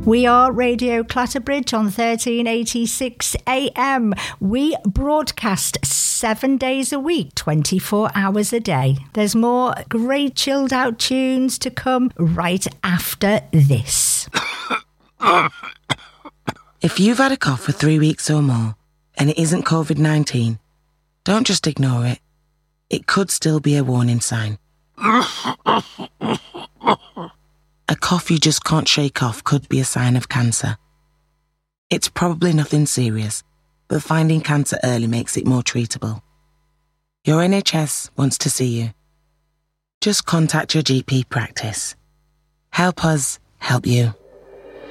We are Radio Clatterbridge on 1386 AM. We broadcast 7 days a week, 24 hours a day. There's more great chilled out tunes to come right after this. If you've had a cough for 3 weeks or more and it isn't COVID-19, don't just ignore it. It could still be a warning sign. A cough you just can't shake off could be a sign of cancer. It's probably nothing serious, but finding cancer early makes it more treatable. Your NHS wants to see you. Just contact your GP practice. Help us help you.